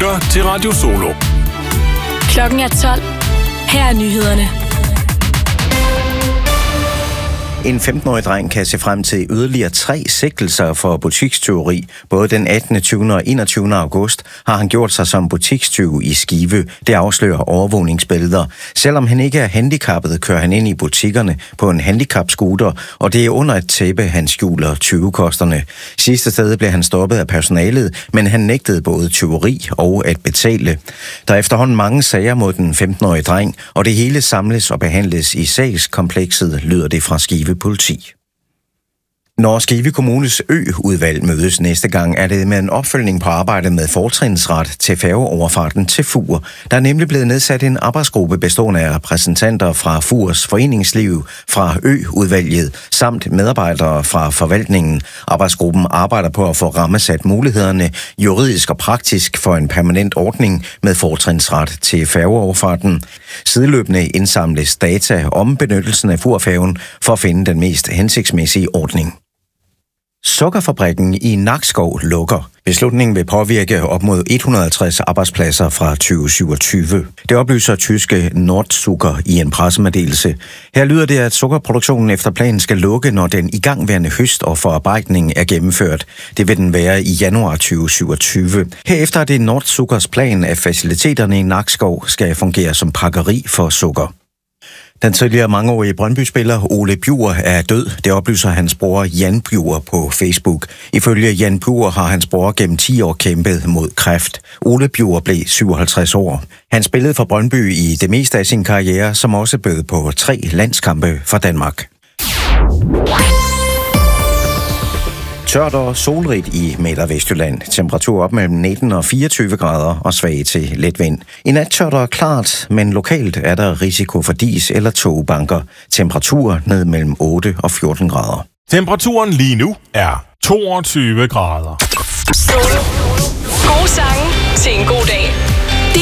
lytter til Radio Solo. Klokken er 12. Her er nyhederne. En 15-årig dreng kan se frem til yderligere 3 sigtelser for butikstyveri. Både den 18., 20. og 21. august har han gjort sig som butikstyv i Skive. Det afslører overvågningsbilleder. Selvom han ikke er handicappet, kører han ind i butikkerne på en handicapscooter, og det er under et tæppe, han skjuler tyvekosterne. Sidste sted blev han stoppet af personalet, men han nægtede både tyveri og at betale. Der er efterhånden mange sager mod den 15-årige dreng, og det hele samles og behandles i sagskomplekset, lyder det fra Skive politi. Når Skive Kommunes ø-udvalg mødes næste gang, er det med en opfølgning på arbejdet med fortrinsret til færgeoverfarten til Fur. Der er nemlig blevet nedsat en arbejdsgruppe bestående af repræsentanter fra Furs foreningsliv, fra ø-udvalget samt medarbejdere fra forvaltningen. Arbejdsgruppen arbejder på at få rammesat mulighederne juridisk og praktisk for en permanent ordning med fortrinsret til færgeoverfarten. Sideløbende indsamles data om benyttelsen af Furfærgen for at finde den mest hensigtsmæssige ordning. Sukkerfabrikken i Nakskov lukker. Beslutningen vil påvirke op mod 150 arbejdspladser fra 2027. Det oplyser tyske Nordzucker i en pressemeddelelse. Her lyder det, at sukkerproduktionen efter planen skal lukke, når den igangværende høst og forarbejdning er gennemført. Det vil den være i januar 2027. Herefter er det Nordzuckers plan, at faciliteterne i Nakskov skal fungere som pakkeri for sukker. Den tidligere mangeårige Brøndby-spiller Ole Bjur er død. Det oplyser hans bror Jan Bjur på Facebook. Ifølge Jan Bjur har hans bror gennem 10 år kæmpet mod kræft. Ole Bjur blev 57 år. Han spillede for Brøndby i det meste af sin karriere, som også bød på 3 landskampe for Danmark. Tørt og solrigt i Midt- og Vestjylland. Temperatur op mellem 19 og 24 grader og svag til let vind. I nat tørt og klart, men lokalt er der risiko for dis eller togbanker. Temperatur ned mellem 8 og 14 grader. Temperaturen lige nu er 22 grader. Solo. Gode sange til en god dag.